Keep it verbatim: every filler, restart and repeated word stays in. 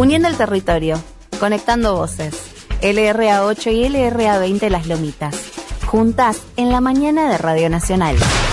Uniendo el territorio, conectando voces. L R A ocho y L R A veinte Las Lomitas. Juntas en la mañana de Radio Nacional.